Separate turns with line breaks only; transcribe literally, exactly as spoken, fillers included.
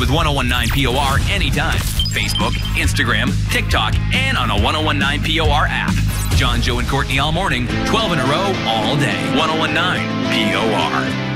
with ten nineteen P O R anytime. Facebook, Instagram, TikTok, and on a ten nineteen P O R app. John, Joe, and Courtney all morning, twelve in a row, all day. ten nineteen P O R.